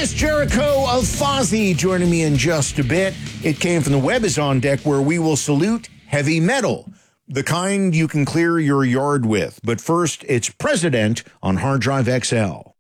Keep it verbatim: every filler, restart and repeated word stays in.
Chris Jericho of Fozzy joining me in just a bit. It Came From The Web is on deck, where we will salute heavy metal, the kind you can clear your yard with. But first, it's President on Hard Drive X L.